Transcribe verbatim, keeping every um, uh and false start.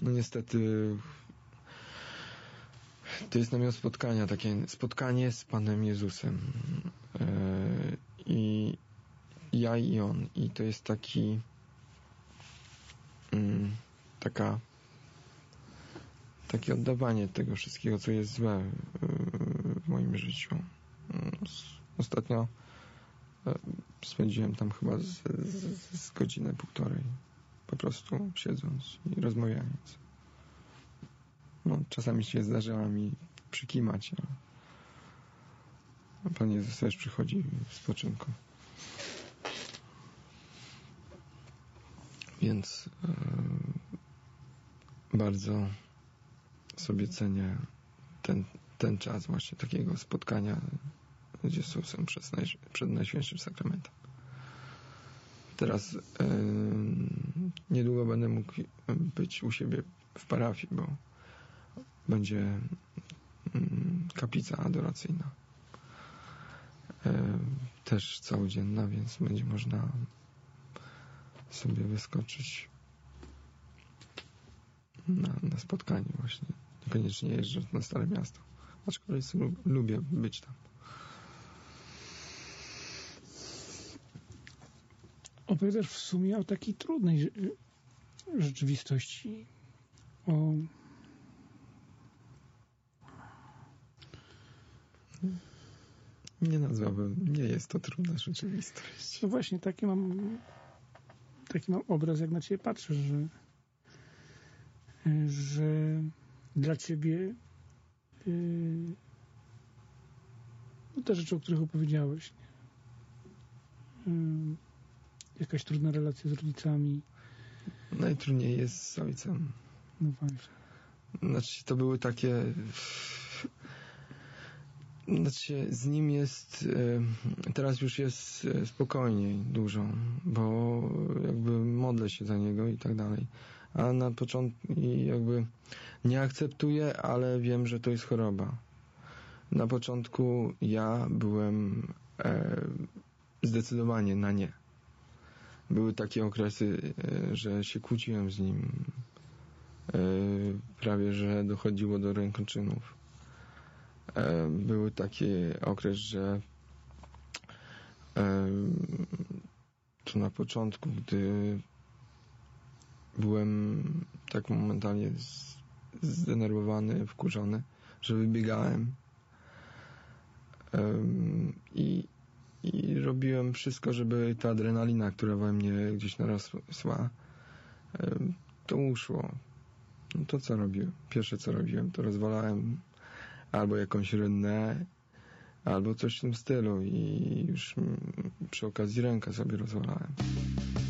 no niestety to jest namiot spotkania, takie spotkanie z Panem Jezusem. Yy, I ja i On. I to jest taki yy, taka takie oddawanie tego wszystkiego, co jest złe w moim życiu. Ostatnio spędziłem tam chyba z, z, z godzinę, półtorej, po prostu siedząc i rozmawiając. No, czasami się zdarzało mi przykimać, ale Pan Jezus też przychodzi w spoczynku. Więc yy, bardzo sobie cenię ten, ten czas właśnie takiego spotkania z Jezusem przed, naj, przed Najświętszym Sakramentem. Teraz yy, niedługo będę mógł być u siebie w parafii, bo będzie yy, kaplica adoracyjna. Yy, też całodzienna, więc będzie można sobie wyskoczyć na, na spotkanie właśnie. Niekoniecznie jeżdżę na Stare Miasto. Aczkolwiek lubię być tam. Opowiadasz w sumie o takiej trudnej rzeczywistości. O... Nie nazwałbym, nie jest to trudna rzeczywistość. No właśnie, taki mam taki mam obraz, jak na ciebie patrzę, że że dla ciebie yy, no te rzeczy, o których opowiedziałeś, nie? Yy, jakaś trudna relacja z rodzicami. Najtrudniej jest z ojcem. No właśnie. Znaczy, to były takie... Znaczy, z nim jest... Teraz już jest spokojniej dużo, bo jakby modlę się za niego i tak dalej. A na początku jakby nie akceptuję, ale wiem, że to jest choroba. Na początku ja byłem e, zdecydowanie na nie. Były takie okresy, e, że się kłóciłem z nim. E, prawie, że dochodziło do rękoczynów. E, były taki okres, że e, to na początku, gdy byłem tak momentalnie z, zdenerwowany, wkurzony, że wybiegałem um, i, i robiłem wszystko, żeby ta adrenalina, która we mnie gdzieś narosła, um, to uszło. No to co robiłem? Pierwsze co robiłem, to rozwalałem albo jakąś rynnę, albo coś w tym stylu i już przy okazji rękę sobie rozwalałem.